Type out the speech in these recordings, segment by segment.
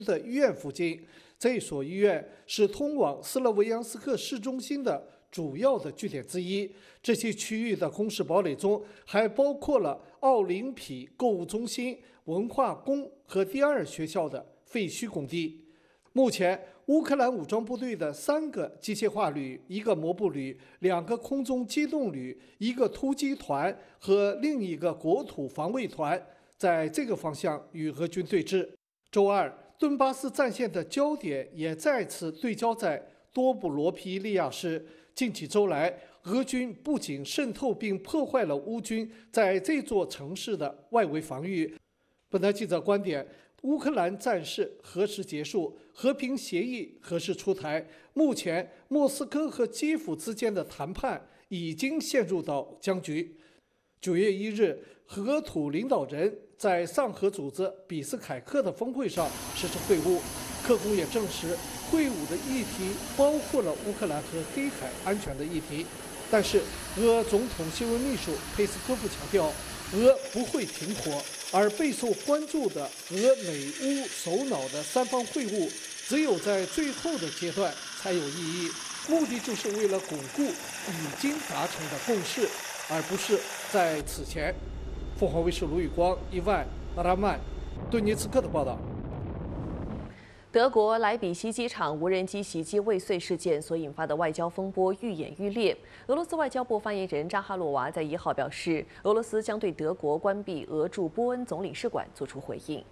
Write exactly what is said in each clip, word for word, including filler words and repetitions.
的医院附近。这所医院是通往斯洛维扬斯克市中心的主要的据点之一。这些区域的工事堡垒中还包括了奥林匹购物中心、文化宫和第二学校的废墟工地。目前，乌克兰武装部队的三个机械化旅、一个摩步旅、两个空中机动旅、一个突击团和另一个国土防卫团在这个方向与俄军对峙。周二，顿巴斯战线的焦点也再次对焦在多布罗皮利亚市。近几周来，俄军不仅渗透并破坏了乌军在这座城市的外围防御。本台记者观点：乌克兰战事何时结束？和平协议何时出台？目前，莫斯科和基辅之间的谈判已经陷入到僵局。九月一日，俄土领导人在上合组织比斯凯克的峰会上实施会晤。克宫也证实，会晤的议题包括了乌克兰和黑海安全的议题。但是，俄总统新闻秘书佩斯科夫强调，俄不会停火。而备受关注的俄美乌首脑的三方会晤，只有在最后的阶段才有意义，目的就是为了巩固已经达成的共识，而不是在此前。凤凰卫视卢宇光、伊万、阿拉曼、顿涅茨克的报道。 德国莱比锡机场无人机袭击未遂事件所引发的外交风波愈演愈烈。俄罗斯外交部发言人扎哈罗娃在一号表示，俄罗斯将对德国关闭俄驻波恩总领事馆作出回应。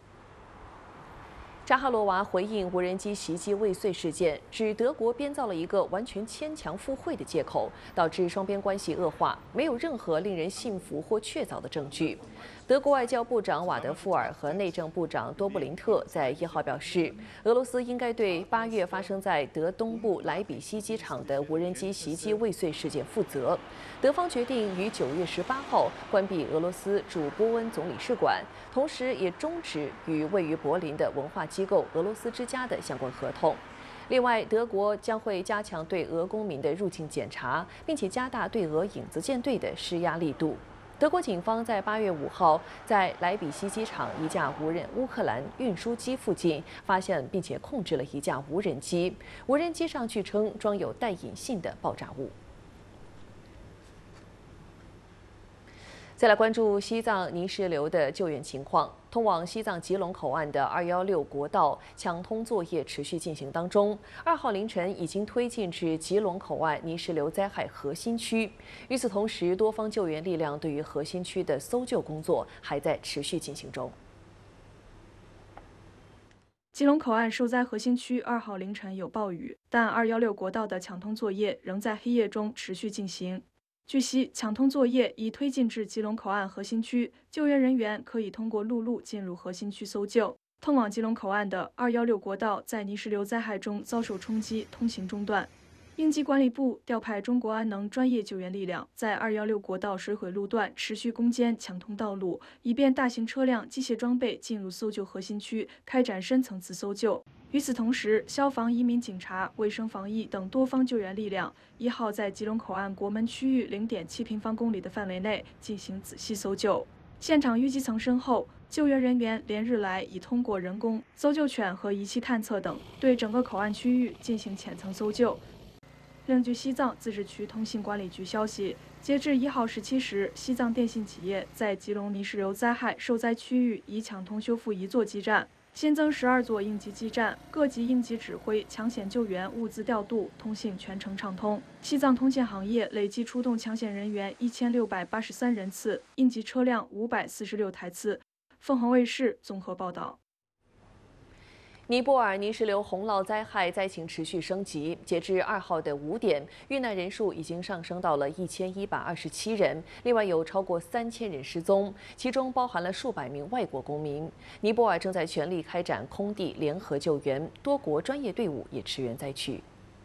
扎哈罗娃回应无人机袭击未遂事件，指德国编造了一个完全牵强附会的借口，导致双边关系恶化，没有任何令人信服或确凿的证据。德国外交部长瓦德富尔和内政部长多布林特在一号表示，俄罗斯应该对八月发生在德东部莱比锡机场的无人机袭击未遂事件负责。德方决定于九月十八号关闭俄罗斯驻波恩总领事馆，同时也终止与位于柏林的文化机构俄罗斯之家的相关合同。另外，德国将会加强对俄公民的入境检查，并且加大对俄影子舰队的施压力度。德国警方在八月五号在莱比锡机场一架无人乌克兰运输机附近发现并且控制了一架无人机，无人机上据称装有带引信的爆炸物。再来关注西藏泥石流的救援情况。通往西藏吉隆口岸的二一六国道抢通作业持续进行当中。二号凌晨已经推进至吉隆口岸泥石流灾害核心区。与此同时，多方救援力量对于核心区的搜救工作还在持续进行中。 吉隆口岸受灾核心区二号凌晨有暴雨，但二一六国道的抢通作业仍在黑夜中持续进行。据悉，抢通作业已推进至吉隆口岸核心区，救援人员可以通过陆路进入核心区搜救。通往吉隆口岸的二一六国道在泥石流灾害中遭受冲击，通行中断。应急管理部调派中国安能专业救援力量，在二一六国道水毁路段持续攻坚抢通道路，以便大型车辆、机械装备进入搜救核心区，开展深层次搜救。与此同时，消防、移民、警察、卫生防疫等多方救援力量一号在吉隆口岸国门区域零点七平方公里的范围内进行仔细搜救。现场淤积层深厚，救援人员连日来已通过人工、搜救犬和仪器探测等，对整个口岸区域进行浅层搜救。另据西藏自治区通信管理局消息，截至一号十七时，西藏电信企业在吉隆泥石流灾害受灾区域已抢通修复一座基站。新增十二座应急基站，各级应急指挥、抢险救援、物资调度、通信全程畅通。西藏通信行业累计出动抢险人员一千六百八十三人次，应急车辆五百四十六台次。凤凰卫视综合报道。 尼泊尔泥石流洪涝灾害灾情持续升级，截至二号的五点，遇难人数已经上升到了一千一百二十七人，另外有超过三千人失踪，其中包含了数百名外国公民。尼泊尔正在全力开展空地联合救援，多国专业队伍也驰援灾区。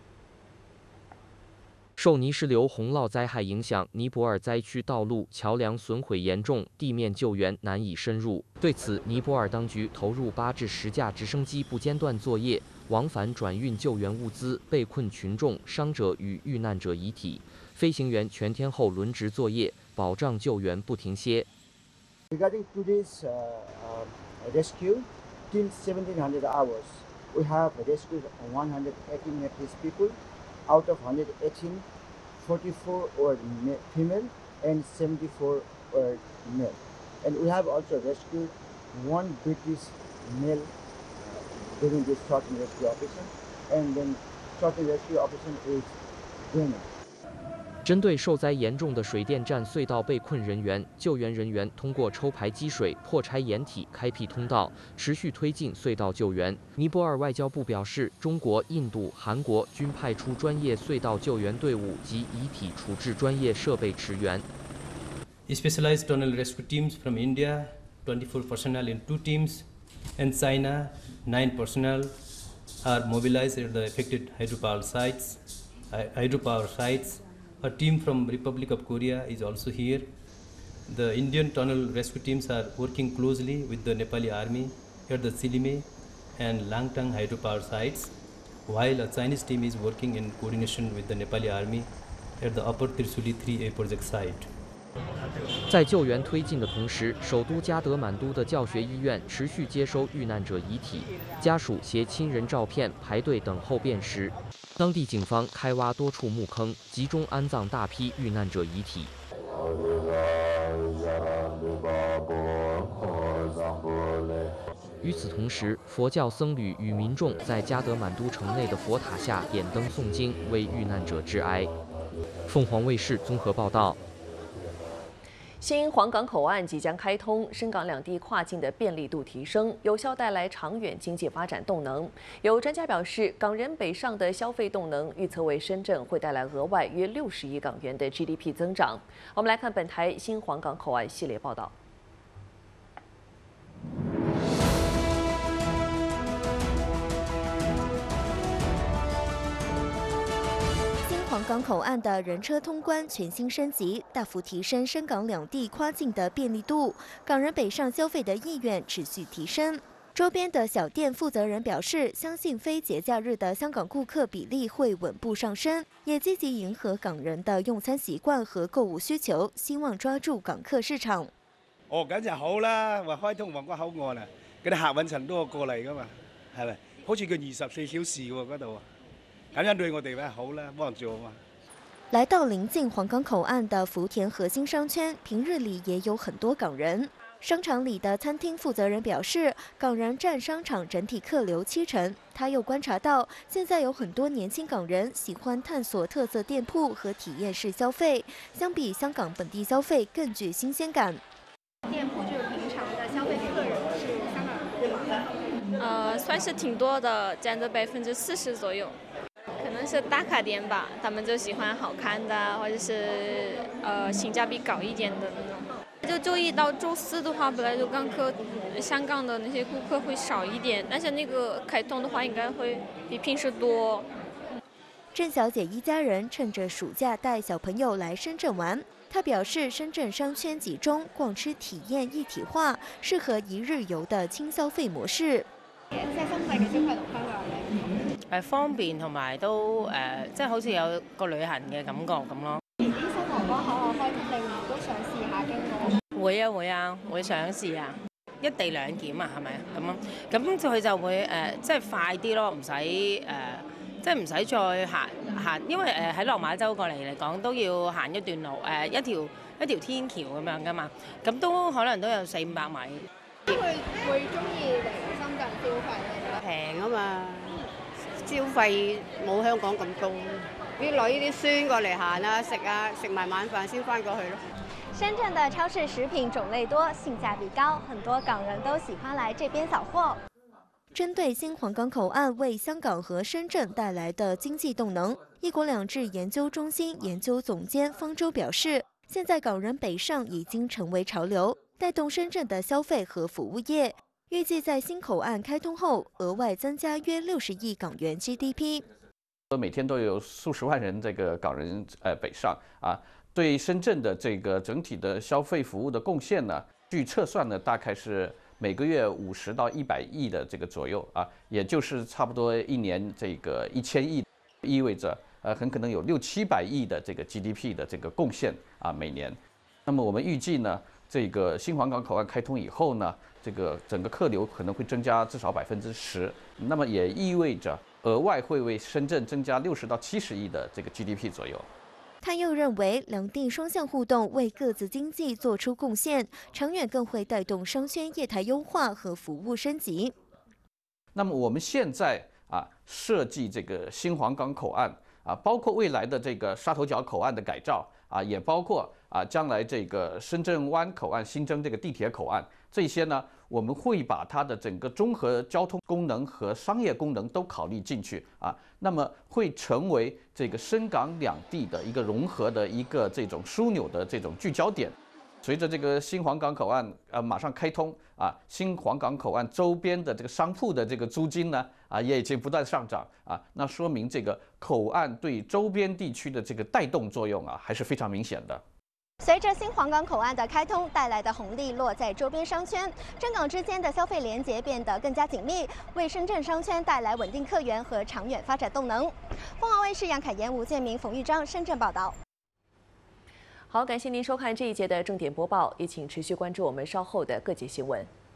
受泥石流洪涝灾害影响，尼泊尔灾区道路、桥梁损毁严重，地面救援难以深入。对此，尼泊尔当局投入八至十架直升机不间断作业，往返转运救援物资、被困群众、伤者与遇难者遗体。飞行员全天候轮值作业，保障救援不停歇。 Regarding today's uh, uh, rescue, till seventeen hundred hours, we have rescued one hundred eighteen at least people. Out of one hundred eighteen, forty-four were female and seventy-four were male. And we have also rescued one British male during this short and rescue operation. And then short and rescue operation is going on. 针对受灾严重的水电站隧道被困人员，救援人员通过抽排积水、破拆掩体、开辟通道，持续推进隧道救援。尼泊尔外交部表示，中国、印度、韩国均派出专业隧道救援队伍及遗体处置专业设备驰援。 Specialized tunnel rescue teams from India, twenty-four personnel in two teams, and China, nine personnel are mobilized at the affected hydropower sites. Hydropower sites. A team from Republic of Korea is also here. The Indian tunnel rescue teams are working closely with the Nepali army at the Silime and Langtang hydropower sites, while a Chinese team is working in coordination with the Nepali army at the Upper Tirsuli three A project site. 在救援推进的同时，首都加德满都的教学医院持续接收遇难者遗体，家属携亲人照片排队等候辨识。当地警方开挖多处墓坑，集中安葬大批遇难者遗体。与此同时，佛教僧侣与民众在加德满都城内的佛塔下点灯诵经，为遇难者致哀。凤凰卫视综合报道。 新黄港口岸即将开通，深港两地跨境的便利度提升，有效带来长远经济发展动能。有专家表示，港人北上的消费动能预测为深圳会带来额外约六十亿港元的 G D P 增长。我们来看本台新黄港口岸系列报道。 黄港口岸的人车通关全新升级，大幅提升深港两地跨境的便利度，港人北上消费的意愿持续提升。周边的小店负责人表示，相信非节假日的香港顾客比例会稳步上升，也積極迎合港人的用餐習慣和購物需求，希望抓住港客市場。 哦，梗就好啦，話開通皇崗口岸啊，嗰啲客運層都過嚟噶嘛，係咪？好似佢二十四小時喎嗰度。 咁樣對我哋咧好啦，幫助嘛。 來到臨近黃港口岸的福田核心商圈，平日裡也有很多港人。商場裡的餐廳負責人表示，港人佔商場整體客流七成。他又觀察到，現在有很多年輕港人喜歡探索特色店鋪和體驗式消費，相比香港本地消費更具新鮮感。 店鋪就是平常的消費客人是香港人對嗎？ 呃，算是挺多的，佔着百分之四十左右。 可能是打卡店吧，他们就喜欢好看的，或者是呃性价比高一点的那种。就周一到周四的话，本来就港客香港的那些顾客会少一点，但是那个开通的话，应该会比平时多。 郑小姐一家人趁着暑假带小朋友来深圳玩。她表示，深圳商圈集中，逛吃體驗一體化，適合一日遊的輕消費模式。 即係深圳嘅消費同香港咧？ 誒方便同埋都誒、呃，即係好似有個旅行嘅感覺咁咯。 而啲新皇崗口岸開通，你會唔會都想試下經過？ 會啊會啊，會想試啊！一地兩檢啊，係咪咁啊？咁佢就會誒、呃，即係快啲咯，唔使誒，即係唔使再行行，因為誒喺落馬洲過嚟嚟講都要行一段路，誒、呃、一條一條天橋咁樣噶嘛，咁都可能都有四五百米。 會會中意嚟深圳消費咧？ 平啊嘛！ 消費冇香港咁高，啲女啲孫過嚟行啊、食啊，食埋晚飯先翻過去咯。 深圳的超市食品種類多，性價比高，很多港人都喜歡來這邊掃貨。 針對新皇港口岸為香港和深圳帶來的經濟動能，一國兩制研究中心研究總監方舟表示，現在港人北上已經成為潮流，帶動深圳的消費和服務業。 預計在新口岸開通後，額外增加約六十億港元 G D P。 每天都有數十萬人這個港人呃北上啊，對深圳的這個整體的消費服務的貢獻呢，據測算呢，大概是每個月五十到一百億的這個左右啊，也就是差不多一年這個一千億，意味着呃很可能有六七百億的這個 G D P 的這個貢獻啊每年。那麼我們預計呢？ 这个新皇岗口岸开通以后呢，这个整个客流可能会增加至少百分之十，那么也意味着额外会为深圳增加六十到七十亿的这个 G D P 左右。 他又认为，两地双向互动为各自经济做出贡献，长远更会带动商圈业态优化和服务升级。 那么我们现在啊设计这个新皇岗口岸啊，包括未来的这个沙头角口岸的改造啊，也包括啊将来这个深圳湾口岸新增这个地铁口岸，这些呢，我们会把它的整个综合交通功能和商业功能都考虑进去啊，那么会成为这个深港两地的一个融合的一个这种枢纽的这种聚焦点。随着这个新皇岗口岸呃马上开通啊，新皇岗口岸周边的这个商铺的这个租金呢啊也已经不断上涨啊，那说明这个口岸对周边地区的这个带动作用啊还是非常明显的。 随着新皇岗口岸的开通带来的红利落在周边商圈，深港之间的消费连结变得更加紧密，为深圳商圈带来稳定客源和长远发展动能。凤凰卫视杨凯妍、吴建明、冯玉章深圳报道。 好，感谢您收看这一节的重点播报，也请持续关注我们稍后的各节新闻。